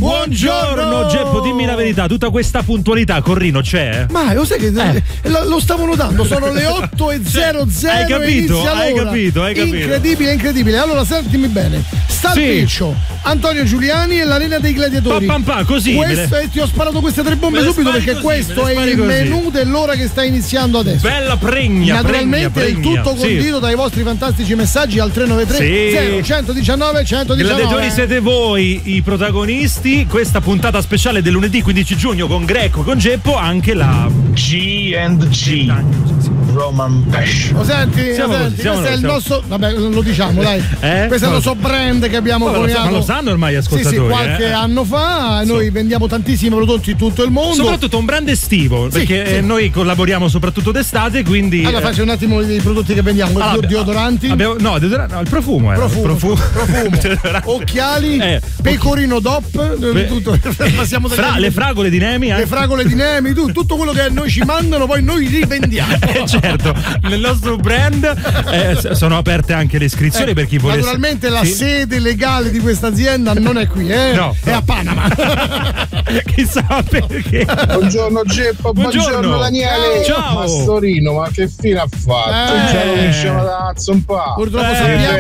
Buongiorno Geppo, dimmi la verità, tutta questa puntualità con Rino c'è? Ma lo sai che lo stavo notando, sono le 8:00. Hai capito? Hai capito. Incredibile. Allora sentimi bene. Stalpiccio, Antonio Giuliani e l'Arena dei Gladiatori. Così. Ti ho sparato queste 3 bombe subito perché questo è il menù dell'ora che sta iniziando adesso. Bella pregna. Naturalmente il tutto condito dai vostri fantastici messaggi al 393 0119 119. Gladiatori siete voi i protagonisti. Questa puntata speciale del lunedì 15 giugno con Greco, con Geppo, anche la G&G Roman Pesh. Lo senti? Questo è il nostro. Vabbè, lo diciamo, dai. Questo è il nostro brand che abbiamo coniato. Ma lo sanno ormai gli ascoltatori. Sì, qualche anno fa. Noi vendiamo tantissimi prodotti in tutto il mondo. Soprattutto un brand estivo, perché noi collaboriamo soprattutto d'estate, quindi. Allora faccio un attimo i prodotti che vendiamo. Deodoranti. Il profumo. Profumo. Occhiali, pecorino DOP, tutto. Le fragole di Nemi. Le fragole di Nemi, tutto quello che noi ci mandano, poi noi rivendiamo. Certo, nel nostro brand sono aperte anche le iscrizioni per chi volesse. Naturalmente la sede legale di questa azienda non è qui, no. È a Panama. Chissà perché. Buongiorno Geppo, buongiorno Daniele. Ciao. Mastorino, ma che fine ha fatto? Già cominciamo da un po'. Purtroppo sappiamo